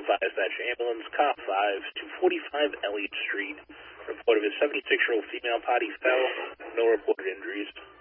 Fire Dispatch Ambulance, Car 5 to 45 Elliott Street. Report of a 76-year-old female body fell. No reported injuries.